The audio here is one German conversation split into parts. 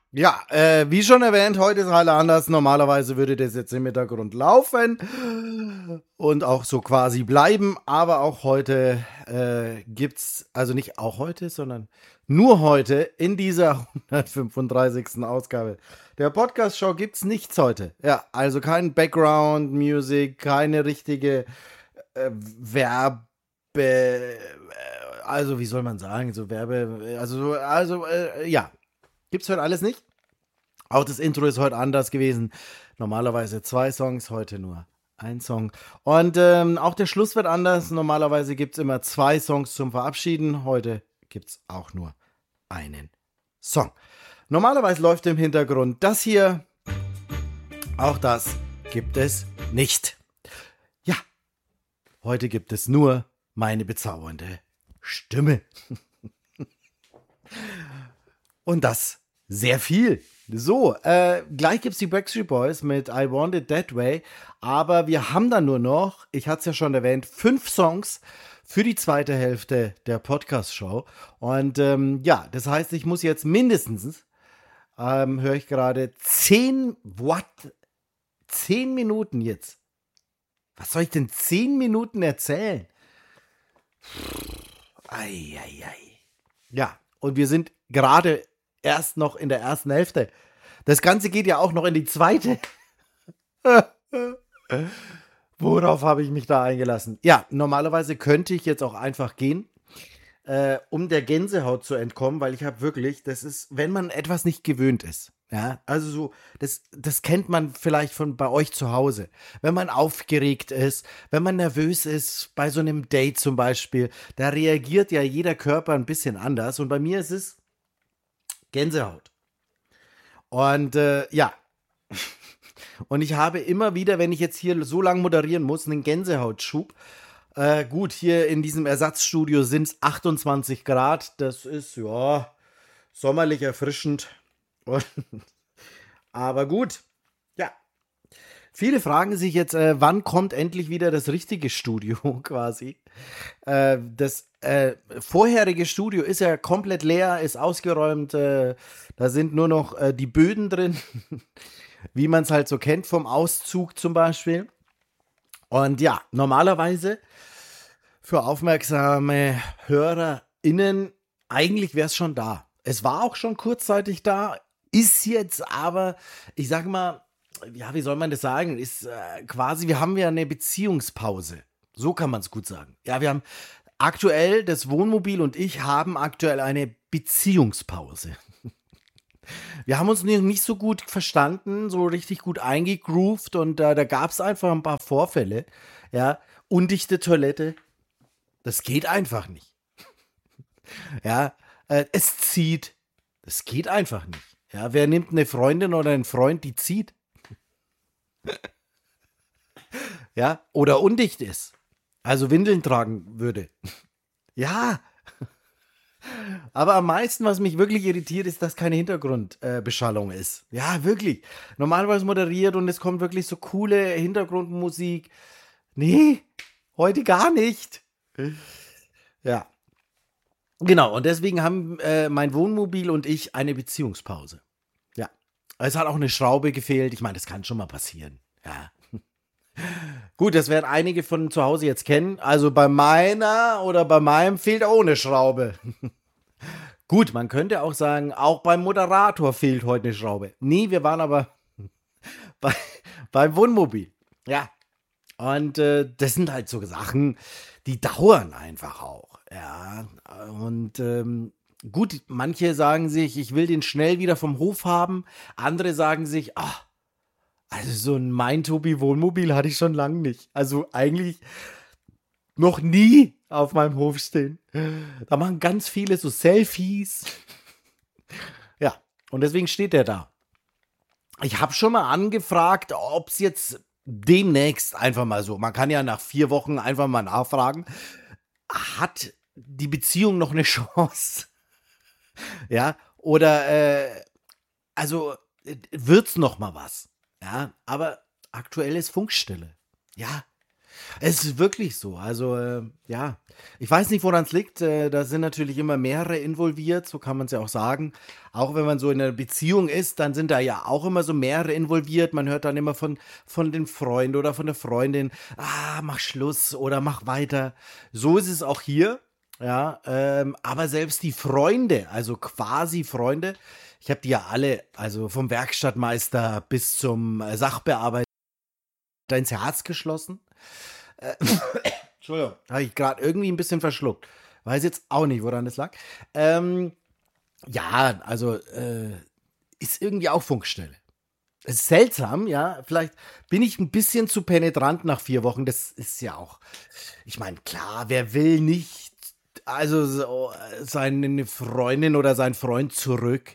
Ja, wie schon erwähnt, heute ist alle anders. Normalerweise würde das jetzt im Hintergrund laufen und auch so quasi bleiben. Aber auch heute gibt's, also nicht auch heute, sondern nur heute in dieser 135. Ausgabe der Podcast-Show gibt's nichts heute. Ja, also kein Background-Music, keine richtige Werbe, also wie soll man sagen, so Werbe, ja, gibt's heute alles nicht. Auch das Intro ist heute anders gewesen. Normalerweise 2 Songs, heute nur ein Song. Und auch der Schluss wird anders. Normalerweise gibt es immer 2 Songs zum Verabschieden. Heute gibt es auch nur einen Song. Normalerweise läuft im Hintergrund das hier. Auch das gibt es nicht. Ja, heute gibt es nur meine bezaubernde Stimme. Und das sehr viel. So, gleich gibt's die Backstreet Boys mit I Want It That Way. Aber wir haben dann nur noch, ich hatte es ja schon erwähnt, 5 Songs für die zweite Hälfte der Podcast-Show. Und ja, das heißt, ich muss jetzt mindestens, höre ich gerade, 10 Minuten jetzt. Was soll ich denn 10 Minuten erzählen? Eieiei. Ja, und wir sind gerade erst noch in der ersten Hälfte. Das Ganze geht ja auch noch in die zweite. Worauf habe ich mich da eingelassen? Ja, normalerweise könnte ich jetzt auch einfach gehen, um der Gänsehaut zu entkommen, weil ich habe wirklich, das ist, wenn man etwas nicht gewöhnt ist. Ja, also so, das kennt man vielleicht von bei euch zu Hause. Wenn man aufgeregt ist, wenn man nervös ist, bei so einem Date zum Beispiel, da reagiert ja jeder Körper ein bisschen anders. Und bei mir ist es Gänsehaut. Und ja, und ich habe immer wieder, wenn ich jetzt hier so lang moderieren muss, einen Gänsehautschub. Gut, hier in diesem Ersatzstudio sind es 28 Grad. Das ist, ja, sommerlich erfrischend. Und, aber gut, ja. Viele fragen sich jetzt, wann kommt endlich wieder das richtige Studio quasi. Das vorherige Studio ist ja komplett leer, ist ausgeräumt. Da sind nur noch die Böden drin, wie man es halt so kennt vom Auszug zum Beispiel. Und ja, normalerweise für aufmerksame HörerInnen, eigentlich wäre es schon da. Es war auch schon kurzzeitig da, ist jetzt aber, ich sag mal, ja, wie soll man das sagen, ist quasi, wir haben ja eine Beziehungspause. So kann man es gut sagen. Ja, wir haben aktuell, das Wohnmobil und ich haben aktuell eine Beziehungspause. Wir haben uns nicht so gut verstanden, so richtig gut eingegroovt und da gab es einfach ein paar Vorfälle. Ja, undichte Toilette, das geht einfach nicht. Ja, es zieht, das geht einfach nicht. Ja, wer nimmt eine Freundin oder einen Freund, die zieht? Ja, oder undicht ist. Also Windeln tragen würde. Ja, aber am meisten, was mich wirklich irritiert, ist, dass keine Hintergrundbeschallung ist. Ja, wirklich. Normalerweise moderiert und es kommt wirklich so coole Hintergrundmusik. Nee, heute gar nicht. Ja, genau. Und deswegen haben mein Wohnmobil und ich eine Beziehungspause. Ja, es hat auch eine Schraube gefehlt. Ich meine, das kann schon mal passieren. Ja. Gut, das werden einige von zu Hause jetzt kennen. Also bei meiner oder bei meinem fehlt auch eine Schraube. Gut, man könnte auch sagen, auch beim Moderator fehlt heute eine Schraube. Nee, wir waren aber bei, beim Wohnmobil. Ja. Und das sind halt so Sachen, die dauern einfach auch. Ja. Und gut, manche sagen sich, ich will den schnell wieder vom Hof haben. Andere sagen sich, ach, also so ein Mein-Tobi-Wohnmobil hatte ich schon lange nicht. Also eigentlich noch nie auf meinem Hof stehen. Da machen ganz viele so Selfies. Ja, und deswegen steht der da. Ich habe schon mal angefragt, ob es jetzt demnächst einfach mal so, man kann ja nach 4 Wochen einfach mal nachfragen, hat die Beziehung noch eine Chance? Ja, oder also wird's noch mal was? Ja, aber aktuell ist Funkstille. Ja, Es ist wirklich so. Also, ja, ich weiß nicht, woran es liegt. Da sind natürlich immer mehrere involviert, so kann man es ja auch sagen. Auch wenn man so in einer Beziehung ist, dann sind da ja auch immer so mehrere involviert. Man hört dann immer von den Freunden oder von der Freundin, mach Schluss oder mach weiter. So ist es auch hier. Ja, aber selbst die Freunde, also quasi Freunde, ich habe die ja alle, also vom Werkstattmeister bis zum Sachbearbeiter ins Herz geschlossen. Äh, Entschuldigung, habe ich gerade irgendwie ein bisschen verschluckt. Weiß jetzt auch nicht, woran das lag. Ja, also ist irgendwie auch Funkstelle. Es ist seltsam, ja. Vielleicht bin ich ein bisschen zu penetrant nach 4 Wochen. Das ist ja auch. Ich meine, klar, wer will nicht, also so, seine Freundin oder sein Freund zurück.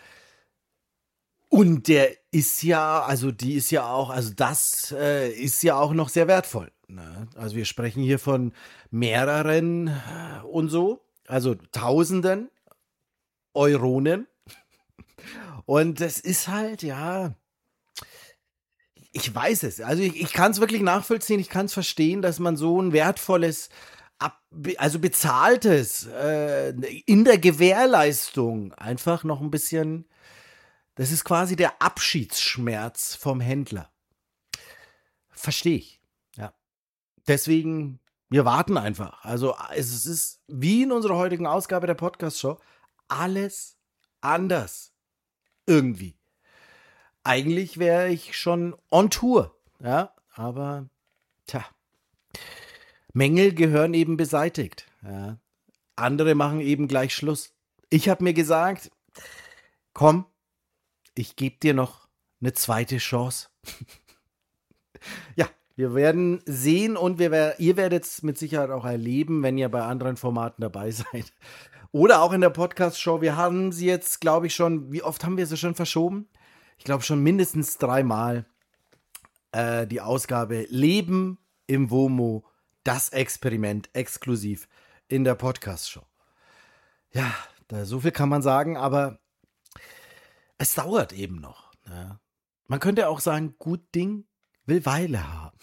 Und der ist ja, also die ist ja auch, also das ist ja auch noch sehr wertvoll. Ne? Also wir sprechen hier von mehreren und so, also Tausenden Euronen. Und das ist halt, ja, ich weiß es. Also ich kann es wirklich nachvollziehen, ich kann es verstehen, dass man so ein wertvolles, also bezahltes, in der Gewährleistung einfach noch ein bisschen, das ist quasi der Abschiedsschmerz vom Händler. Verstehe ich. Ja. Deswegen, wir warten einfach. Also es ist wie in unserer heutigen Ausgabe der Podcast-Show alles anders. Irgendwie. Eigentlich wäre ich schon on Tour. Ja, aber tja, Mängel gehören eben beseitigt. Ja. Andere machen eben gleich Schluss. Ich habe mir gesagt, komm, ich gebe dir noch eine zweite Chance. Ja, wir werden sehen und ihr werdet es mit Sicherheit auch erleben, wenn ihr bei anderen Formaten dabei seid. Oder auch in der Podcast-Show. Wir haben sie jetzt, glaube ich, schon, wie oft haben wir sie schon verschoben? Ich glaube schon mindestens 3-mal die Ausgabe Leben im WOMO, das Experiment exklusiv in der Podcast-Show. Ja, so viel kann man sagen, aber es dauert eben noch. Ja. Man könnte auch sagen, gut Ding will Weile haben.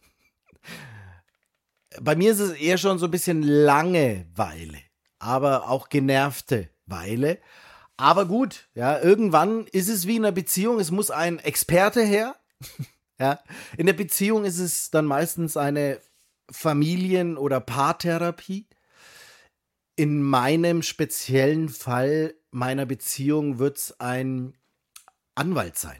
Bei mir ist es eher schon so ein bisschen Langeweile, aber auch genervte Weile. Aber gut, ja, irgendwann ist es wie in einer Beziehung, es muss ein Experte her. Ja, in der Beziehung ist es dann meistens eine Familien- oder Paartherapie. In meinem speziellen Fall meiner Beziehung wird es ein Anwalt sein.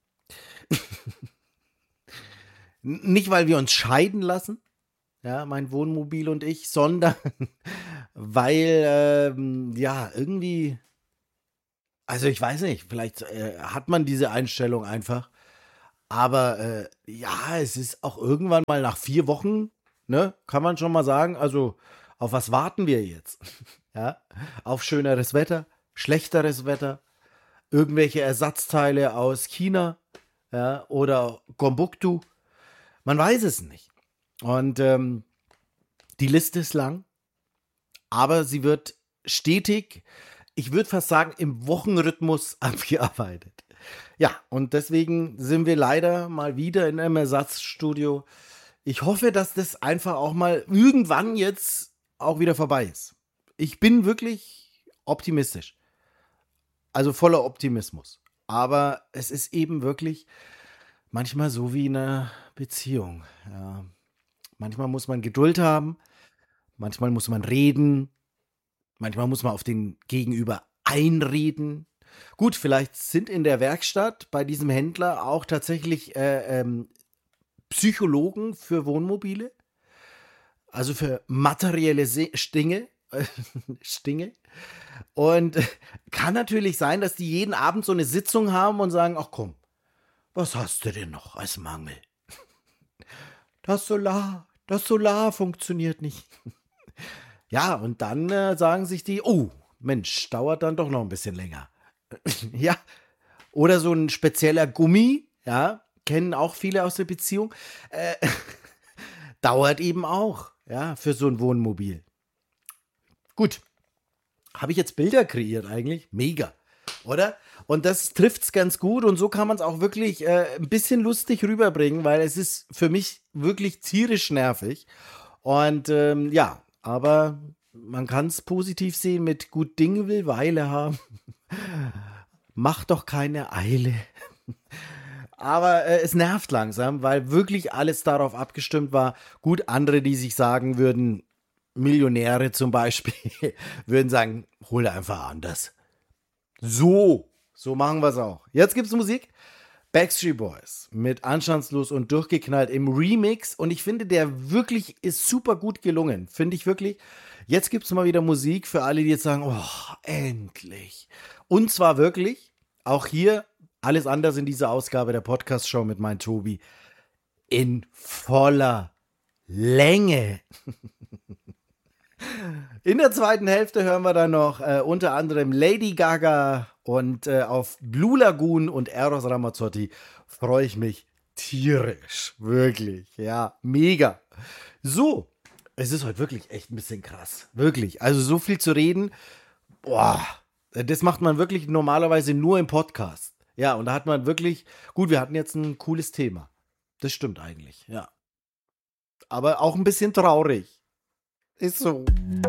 Nicht, weil wir uns scheiden lassen, ja, mein Wohnmobil und ich, sondern weil, ja, irgendwie, also ich weiß nicht, vielleicht hat man diese Einstellung einfach, aber ja, es ist auch irgendwann mal nach 4 Wochen, ne, kann man schon mal sagen, also auf was warten wir jetzt? Ja, auf schöneres Wetter, schlechteres Wetter, irgendwelche Ersatzteile aus China, ja, oder Gombuktu. Man weiß es nicht. Und die Liste ist lang, aber sie wird stetig, ich würde fast sagen, im Wochenrhythmus abgearbeitet. Ja, und deswegen sind wir leider mal wieder in einem Ersatzstudio. Ich hoffe, dass das einfach auch mal irgendwann jetzt auch wieder vorbei ist. Ich bin wirklich optimistisch. Also voller Optimismus. Aber es ist eben wirklich manchmal so wie in einer Beziehung. Ja. Manchmal muss man Geduld haben, manchmal muss man reden, manchmal muss man auf den Gegenüber einreden. Gut, vielleicht sind in der Werkstatt bei diesem Händler auch tatsächlich Psychologen für Wohnmobile, also für materielle Stinge. Stinge. Und kann natürlich sein, dass die jeden Abend so eine Sitzung haben und sagen, ach komm, was hast du denn noch als Mangel? Das Solar funktioniert nicht. Ja, und dann sagen sich die, oh, Mensch, dauert dann doch noch ein bisschen länger. Ja, oder so ein spezieller Gummi, ja, kennen auch viele aus der Beziehung, äh, dauert eben auch, ja, für so ein Wohnmobil. Gut, habe ich jetzt Bilder kreiert eigentlich? Mega. Oder? Und das trifft's ganz gut und so kann man es auch wirklich ein bisschen lustig rüberbringen, weil es ist für mich wirklich tierisch nervig. Und ja, aber man kann es positiv sehen mit gut Dinge will Weile haben. Mach doch keine Eile. Aber es nervt langsam, weil wirklich alles darauf abgestimmt war. Gut, andere, die sich sagen würden, Millionäre zum Beispiel, würden sagen, hol einfach anders. So machen wir es auch. Jetzt gibt's Musik. Backstreet Boys mit Anstandslos und durchgeknallt im Remix. Und ich finde, der wirklich ist super gut gelungen. Finde ich wirklich. Jetzt gibt's mal wieder Musik für alle, die jetzt sagen, oh, endlich. Und zwar wirklich, auch hier, alles anders in dieser Ausgabe der Podcast-Show mit meinem Tobi, in voller Länge. In der zweiten Hälfte hören wir dann noch unter anderem Lady Gaga und auf Blue Lagoon und Eros Ramazzotti freue ich mich tierisch. Wirklich, ja, mega. So, es ist heute wirklich echt ein bisschen krass. Wirklich, also so viel zu reden, boah, das macht man wirklich normalerweise nur im Podcast. Ja, und da hat man wirklich, gut, wir hatten jetzt ein cooles Thema. Das stimmt eigentlich, ja. Aber auch ein bisschen traurig. Ist so.